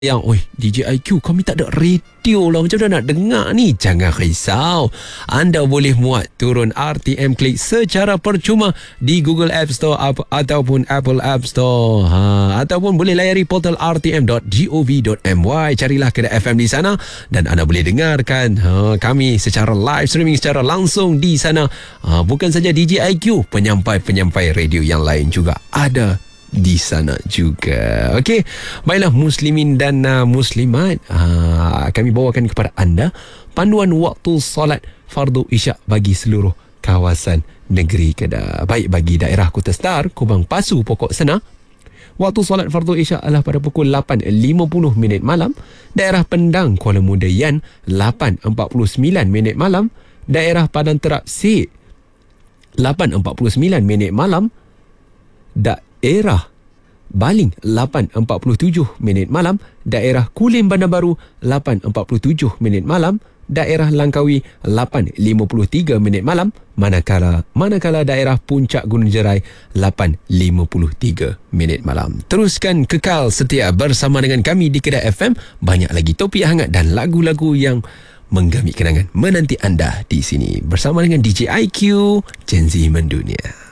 yang, oi, DJ IQ kami tak ada radio lah, macam mana nak dengar ni? Jangan risau, anda boleh muat turun RTM Click secara percuma di Google App Store ataupun Apple App Store, ataupun boleh layari portal rtm.gov.my, carilah kedai FM di sana dan anda boleh dengarkan kami secara live streaming, secara langsung di sana. Bukan saja DJ IQ, penyampai-penyampai radio yang lain juga ada di sana juga. Okey, baiklah muslimin dan muslimat, kami bawakan kepada anda panduan waktu solat fardu isyak bagi seluruh kawasan negeri Kedah. Baik, bagi daerah Kota Star, Kubang Pasu, Pokok Sena, waktu solat fardu isyak adalah pada pukul 8.50 malam. Daerah Pendang, Kuala Muda Yan, 8.49 malam. Daerah Padang Terap Sik, 8.49 malam. Daerah Baling, 8.47 malam. Daerah Kulim Bandar Baru, 8.47 malam. Daerah Langkawi, 8.53 malam. Manakala daerah Puncak Gunung Jerai, 8.53 malam. Teruskan kekal setia bersama dengan kami di Kedai FM. Banyak lagi topik hangat dan lagu-lagu yang menggamit kenangan menanti anda di sini bersama dengan DJ IQ, Gen Z Mendunia.